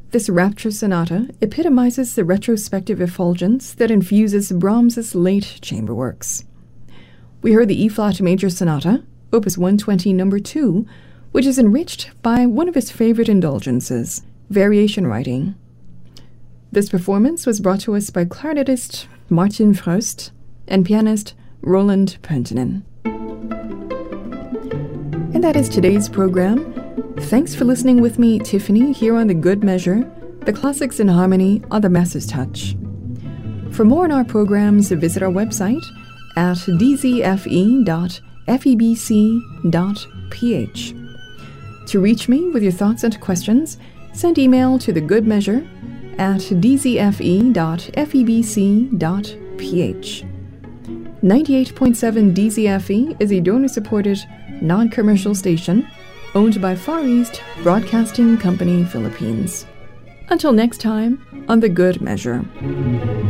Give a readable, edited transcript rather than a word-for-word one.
This Rapture sonata epitomizes the retrospective effulgence that infuses Brahms's late chamber works. We heard the E-flat major sonata, Opus 120 No. 2, which is enriched by one of his favorite indulgences, variation writing. This performance was brought to us by clarinetist Martin Frost and pianist Roland Pöntinen. And that is today's program. Thanks for listening with me, Tiffany, here on The Good Measure, the classics in harmony on the Master's Touch. For more on our programs, visit our website at dzfe.febc.ph. To reach me with your thoughts and questions, send email to thegoodmeasure@dzfe.febc.ph. 98.7 DZFE is a donor-supported, non-commercial station owned by Far East Broadcasting Company, Philippines. Until next time, on The Good Measure.